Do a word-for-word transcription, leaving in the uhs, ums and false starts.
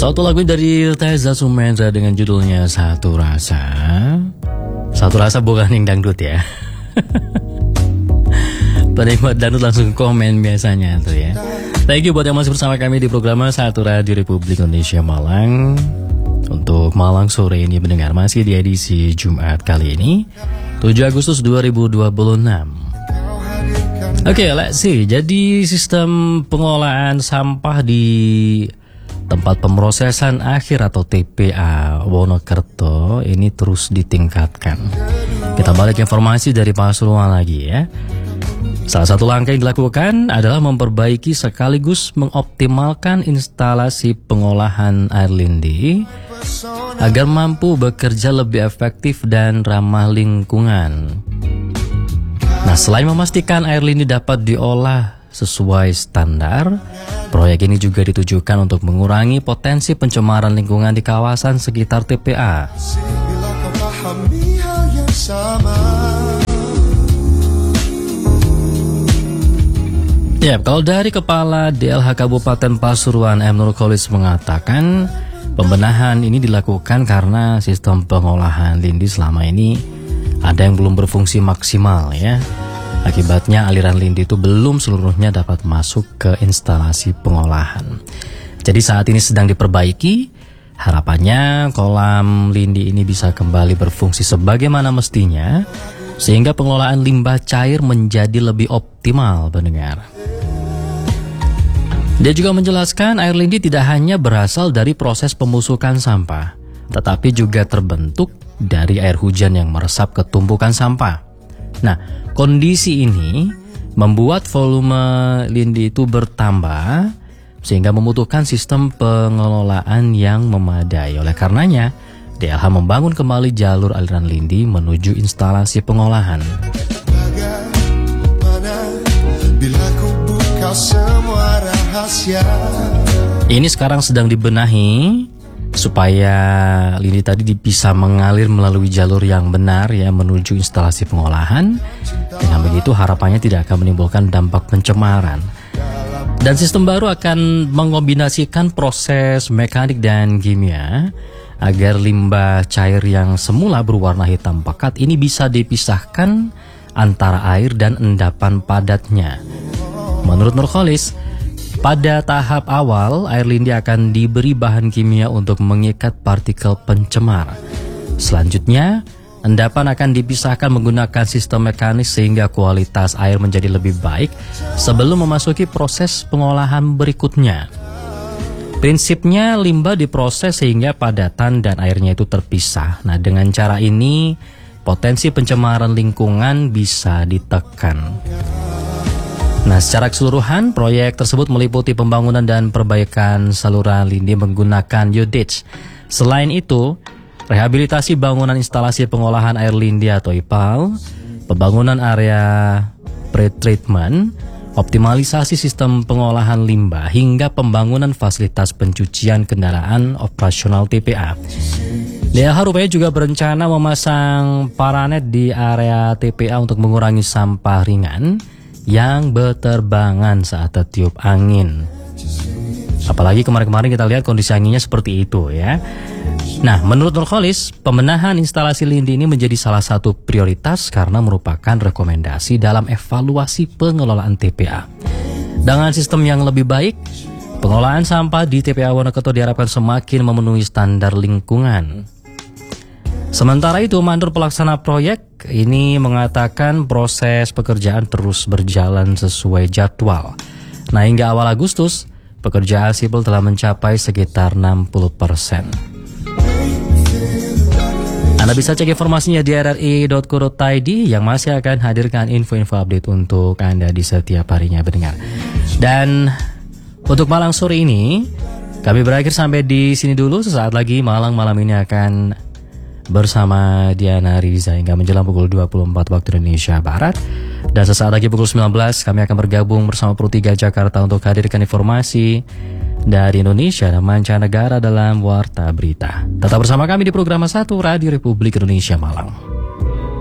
Satu lagu dari Teza Sumendra dengan judulnya Satu Rasa. Satu Rasa bukan yang dangdut ya. Penikmat dangdut langsung komen biasanya tuh ya. Thank you buat yang masih bersama kami di program Satu Radio Republik Indonesia Malang. Untuk Malang sore ini mendengar masih di edisi Jumat kali ini tujuh Agustus dua ribu dua puluh enam. Oke, okay, let's see. Jadi sistem pengolahan sampah di tempat pemrosesan akhir atau T P A Wonokerto ini terus ditingkatkan. Kita balik informasi dari Pasuruan lagi ya. Salah satu langkah yang dilakukan adalah memperbaiki sekaligus mengoptimalkan instalasi pengolahan air lindi agar mampu bekerja lebih efektif dan ramah lingkungan. Nah, selain memastikan air lindi dapat diolah sesuai standar, proyek ini juga ditujukan untuk mengurangi potensi pencemaran lingkungan di kawasan sekitar T P A. Ya, kalau dari Kepala D L H Kabupaten Pasuruan M. Nurkolis mengatakan, pembenahan ini dilakukan karena sistem pengolahan lindi selama ini ada yang belum berfungsi maksimal ya. Akibatnya aliran lindi itu belum seluruhnya dapat masuk ke instalasi pengolahan. Jadi saat ini sedang diperbaiki. Harapannya kolam lindi ini bisa kembali berfungsi sebagaimana mestinya, sehingga pengelolaan limbah cair menjadi lebih optimal, pendengar. Dia juga menjelaskan air lindi tidak hanya berasal dari proses pembusukan sampah, tetapi juga terbentuk dari air hujan yang meresap ke tumpukan sampah. Nah, kondisi ini membuat volume lindi itu bertambah sehingga membutuhkan sistem pengelolaan yang memadai. Oleh karenanya, D L H membangun kembali jalur aliran lindi menuju instalasi pengolahan. Bila ku buka semua rahasia. Ini sekarang sedang dibenahi supaya lindi tadi bisa mengalir melalui jalur yang benar ya menuju instalasi pengolahan. Dengan begitu harapannya tidak akan menimbulkan dampak pencemaran. Dan sistem baru akan mengombinasikan proses mekanik dan kimia agar limbah cair yang semula berwarna hitam pekat ini bisa dipisahkan antara air dan endapan padatnya. Menurut Nurkolis, pada tahap awal, air lindi akan diberi bahan kimia untuk mengikat partikel pencemar. Selanjutnya, endapan akan dipisahkan menggunakan sistem mekanis sehingga kualitas air menjadi lebih baik sebelum memasuki proses pengolahan berikutnya. Prinsipnya, limbah diproses sehingga padatan dan airnya itu terpisah. Nah, dengan cara ini, potensi pencemaran lingkungan bisa ditekan. Nah, secara keseluruhan, proyek tersebut meliputi pembangunan dan perbaikan saluran lindi menggunakan U-Ditch. Selain itu, rehabilitasi bangunan instalasi pengolahan air lindi atau I P A L, pembangunan area pretreatment, optimalisasi sistem pengolahan limbah, hingga pembangunan fasilitas pencucian kendaraan operasional T P A. D L H rupanya juga berencana memasang paranet di area T P A untuk mengurangi sampah ringan yang berterbangan saat tertiup angin. Apalagi kemarin-kemarin kita lihat kondisi anginnya seperti itu ya. Nah, menurut Nurkolis, pembenahan instalasi lindi ini menjadi salah satu prioritas karena merupakan rekomendasi dalam evaluasi pengelolaan T P A. Dengan sistem yang lebih baik, pengolahan sampah di T P A Wonokerto diharapkan semakin memenuhi standar lingkungan. Sementara itu, mandur pelaksana proyek ini mengatakan proses pekerjaan terus berjalan sesuai jadwal. Nah, hingga awal Agustus, pekerjaan sipil telah mencapai sekitar enam puluh persen. Anda bisa cek informasinya di r r i dot co dot i d yang masih akan hadirkan info-info update untuk Anda di setiap harinya, pendengar. Dan untuk Malang sore ini, kami berakhir sampai di sini dulu. Sesaat lagi Malang malam ini akan bersama Diana Riza hingga menjelang pukul dua puluh empat waktu Indonesia Barat. Dan sesaat lagi pukul sembilan belas kami akan bergabung bersama Pro tiga Jakarta untuk hadirkan informasi dari Indonesia dan mancanegara dalam Warta Berita. Tetap bersama kami di program Satu Radio Republik Indonesia Malang.